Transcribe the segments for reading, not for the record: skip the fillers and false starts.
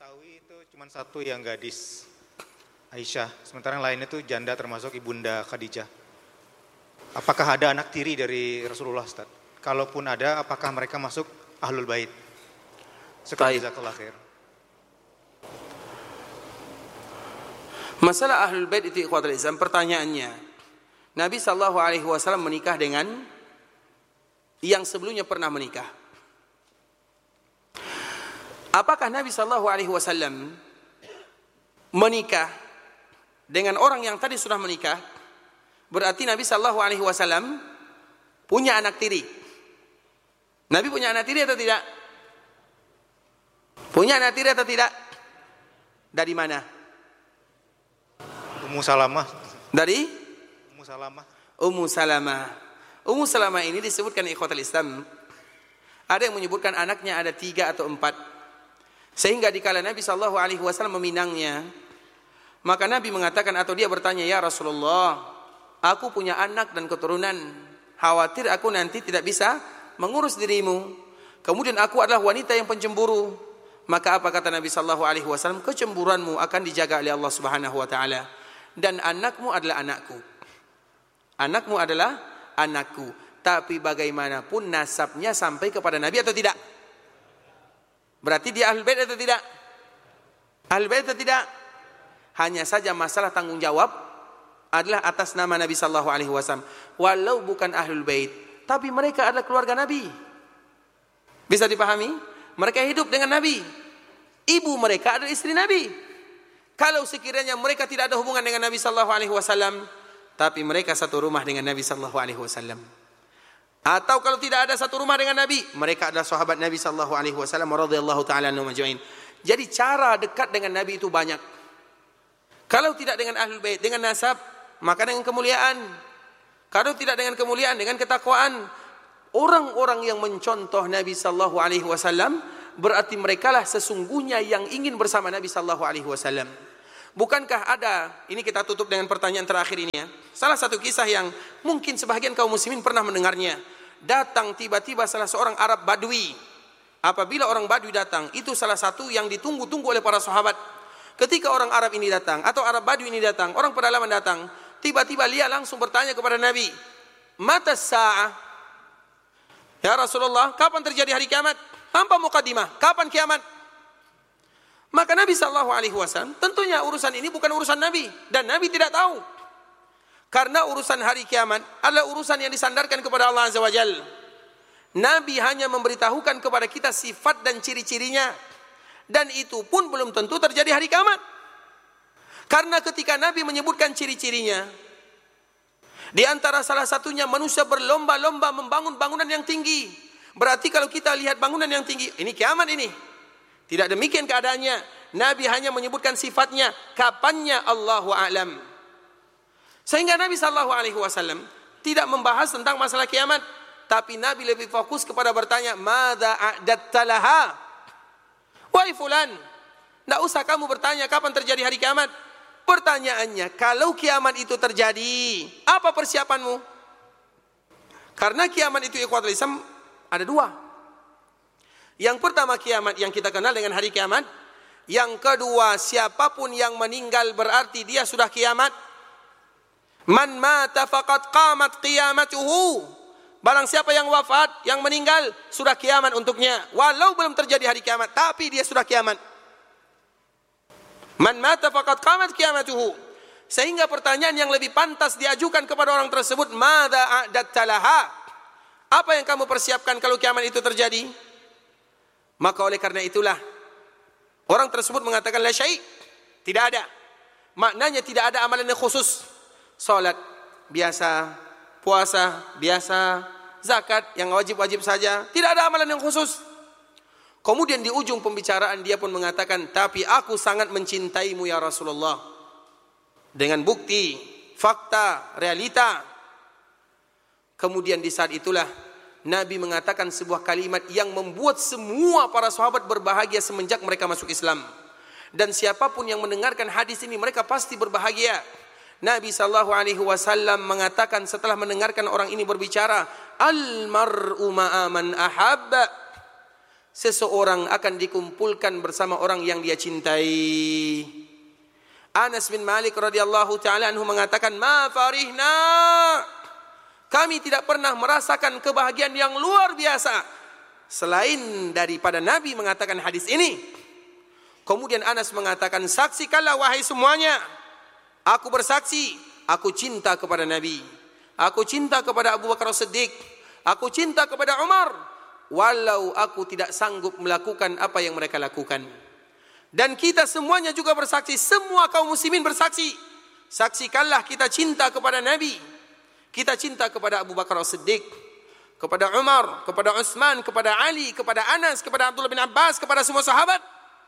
ketahui itu cuma satu yang gadis, Aisyah. Sementara yang lain itu janda termasuk ibunda Khadijah. Apakah ada anak tiri dari Rasulullah, Ustaz? Kalaupun ada, apakah mereka masuk Ahlul Bait? Sekarang jazakallah khair. Masalah Ahlul Bait itu ikhwatul Islam, pertanyaannya, Nabi SAW menikah dengan yang sebelumnya pernah menikah. Apakah Nabi SAW menikah dengan orang yang tadi sudah menikah? Berarti Nabi SAW punya anak tiri. Nabi punya anak tiri atau tidak? Punya anak tiri atau tidak? Dari mana? Ummu Salamah. Dari? Ummu Salamah. Ummu Salamah. Ummu Salamah ini disebutkan ikhwatul Islam. Ada yang menyebutkan anaknya ada 3 atau 4. Sehingga dikala Nabi SAW meminangnya, maka Nabi mengatakan atau dia bertanya, ya Rasulullah, aku punya anak dan keturunan, khawatir aku nanti tidak bisa mengurus dirimu. Kemudian aku adalah wanita yang pencemburu. Maka apa kata Nabi SAW? Kecemburuanmu akan dijaga oleh Allah Subhanahu Wa Taala. Dan anakmu adalah anakku. Anakmu adalah anakku. Tapi bagaimanapun nasabnya sampai kepada Nabi atau tidak? Berarti dia Ahlul Bait atau tidak? Ahlul Bait atau tidak? Hanya saja masalah tanggung jawab adalah atas nama Nabi sallallahu alaihi wasallam. Walau bukan Ahlul Bait, tapi mereka adalah keluarga Nabi. Bisa dipahami? Mereka hidup dengan Nabi. Ibu mereka adalah istri Nabi. Kalau sekiranya mereka tidak ada hubungan dengan Nabi sallallahu alaihi wasallam, tapi mereka satu rumah dengan Nabi sallallahu alaihi wasallam. Atau kalau tidak ada satu rumah dengan Nabi, mereka adalah sahabat Nabi sallallahu alaihi wasallam radhiyallahu taala anhum ajmain. Jadi cara dekat dengan Nabi itu banyak. Kalau tidak dengan Ahlul Bait, dengan nasab, maka dengan kemuliaan. Kalau tidak dengan kemuliaan, dengan ketakwaan. Orang-orang yang mencontoh Nabi sallallahu alaihi wasallam berarti merekalah sesungguhnya yang ingin bersama Nabi sallallahu alaihi wasallam. Bukankah ada, ini kita tutup dengan pertanyaan terakhir ini ya. Salah satu kisah yang mungkin sebagian kaum muslimin pernah mendengarnya. Datang tiba-tiba salah seorang Arab Badui. Apabila orang Badui datang, itu salah satu yang ditunggu-tunggu oleh para sahabat. Ketika orang Arab ini datang, atau Arab Badui ini datang, orang pedalaman datang, tiba-tiba dia langsung bertanya kepada Nabi, Mata sa'ah? Ya Rasulullah, kapan terjadi hari kiamat? Tanpa muqaddimah, kapan kiamat? Maka Nabi SAW, tentunya urusan ini bukan urusan Nabi. Dan Nabi tidak tahu. Karena urusan hari kiamat adalah urusan yang disandarkan kepada Allah Azza wa Jalla. Nabi hanya memberitahukan kepada kita sifat dan ciri-cirinya. Dan itu pun belum tentu terjadi hari kiamat. Karena ketika Nabi menyebutkan ciri-cirinya, di antara salah satunya manusia berlomba-lomba membangun bangunan yang tinggi. Berarti kalau kita lihat bangunan yang tinggi, ini kiamat ini. Tidak demikian keadaannya. Nabi hanya menyebutkan sifatnya, kapannya Allahu a'lam. Sehingga Nabi SAW tidak membahas tentang masalah kiamat, tapi Nabi lebih fokus kepada bertanya, "Madza a'datta laha?" Wahai fulan, tidak usah kamu bertanya kapan terjadi hari kiamat. Pertanyaannya, kalau kiamat itu terjadi, apa persiapanmu? Karena kiamat itu ikhwatul Islam ada 2. Yang pertama kiamat yang kita kenal dengan hari kiamat. Yang kedua, siapapun yang meninggal berarti dia sudah kiamat. Man mata faqad qamat qiyamatuhu. Barang siapa yang wafat, yang meninggal, sudah kiamat untuknya. Walau belum terjadi hari kiamat, tapi dia sudah kiamat. Man mata faqad qamat qiyamatuhu. Sehingga pertanyaan yang lebih pantas diajukan kepada orang tersebut, madza a'datta laha? Apa yang kamu persiapkan kalau kiamat itu terjadi? Maka oleh karena itulah orang tersebut mengatakan la syai', tidak ada. Maknanya tidak ada amalan yang khusus. Salat biasa, puasa biasa, zakat yang wajib-wajib saja, tidak ada amalan yang khusus. Kemudian di ujung pembicaraan dia pun mengatakan, tapi aku sangat mencintaimu ya Rasulullah. Dengan bukti, fakta, realita. Kemudian di saat itulah Nabi mengatakan sebuah kalimat yang membuat semua para sahabat berbahagia semenjak mereka masuk Islam. Dan siapapun yang mendengarkan hadis ini, mereka pasti berbahagia. Nabi SAW mengatakan setelah mendengarkan orang ini berbicara, Al-mar'u ma'a man ahabba. seseorang akan dikumpulkan bersama orang yang dia cintai. Anas bin Malik radhiyallahu taala anhu mengatakan, "Ma farihna." Kami tidak pernah merasakan kebahagiaan yang luar biasa selain daripada Nabi mengatakan hadis ini. Kemudian Anas mengatakan, "Saksikanlah wahai semuanya. Aku bersaksi, aku cinta kepada Nabi. Aku cinta kepada Abu Bakar As-Siddiq. Aku cinta kepada Umar. Walau aku tidak sanggup melakukan apa yang mereka lakukan." Dan kita semuanya juga bersaksi. Semua kaum muslimin bersaksi. Saksikanlah kita cinta kepada Nabi. Kita cinta kepada Abu Bakar As-Siddiq, kepada Umar, kepada Utsman, kepada Ali, kepada Anas, kepada Abdullah bin Abbas, kepada semua sahabat.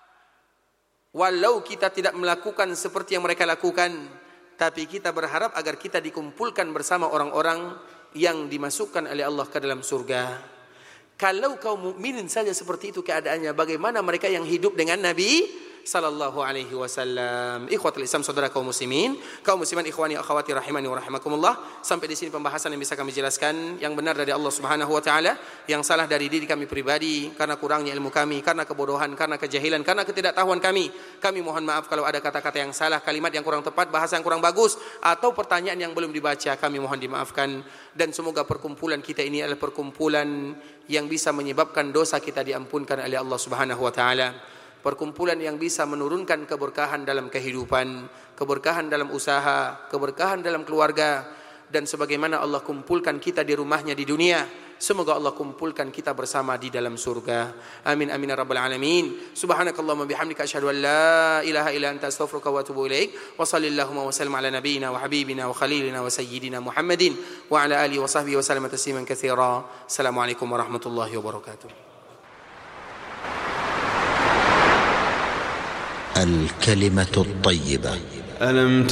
Walau kita tidak melakukan seperti yang mereka lakukan, tapi kita berharap agar kita dikumpulkan bersama orang-orang yang dimasukkan oleh Allah ke dalam surga. Kalau kaum mukminin saja seperti itu keadaannya, bagaimana mereka yang hidup dengan Nabi sallallahu alaihi wasallam? Ikhwatul Islam, saudara kaum muslimin, kaum musliman, ikhwani akhwati rahimani wa rahimakumullah. Sampai di sini pembahasan yang bisa kami jelaskan. Yang benar dari Allah Subhanahu wa taala, yang salah dari diri kami pribadi karena kurangnya ilmu kami, karena kebodohan, karena kejahilan, karena ketidaktahuan kami. Kami mohon maaf kalau ada kata-kata yang salah, kalimat yang kurang tepat, bahasa yang kurang bagus, atau pertanyaan yang belum dibaca, kami mohon dimaafkan. Dan semoga perkumpulan kita ini adalah perkumpulan yang bisa menyebabkan dosa kita diampunkan oleh Allah Subhanahu wa taala. Perkumpulan yang bisa menurunkan keberkahan dalam kehidupan, keberkahan dalam usaha, keberkahan dalam keluarga, dan sebagaimana Allah kumpulkan kita di rumahnya di dunia, semoga Allah kumpulkan kita bersama di dalam surga. Amin amin ya rabbal alamin. Subhanakallahumma bihamdika asyhadu an la ilaha illa anta astaghfiruka wa atubu ilaik. Wa sallallahu wa sallam ala nabiyyina wa habibina wa khalilina wa sayyidina Muhammadin wa ala alihi wa sahbihi wa sallam tasliman katsira. Assalamualaikum warahmatullahi wabarakatuh. الكلمة الطيبة.